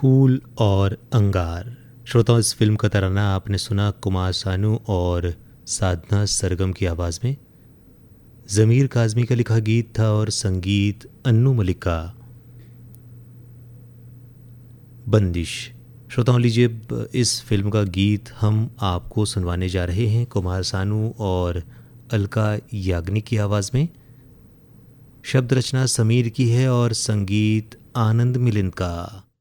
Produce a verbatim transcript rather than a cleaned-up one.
फूल और अंगार। श्रोताओं, इस फिल्म का तराना आपने सुना कुमार सानू और साधना सरगम की आवाज़ में। ज़मीर काज़मी का लिखा गीत था और संगीत अन्नू मलिक का। बंदिश। श्रोताओं, लीजिए इस फिल्म का गीत हम आपको सुनवाने जा रहे हैं कुमार सानू और अलका याग्निक की आवाज़ में। शब्द रचना समीर की है और संगीत आनंद मिलिंद का।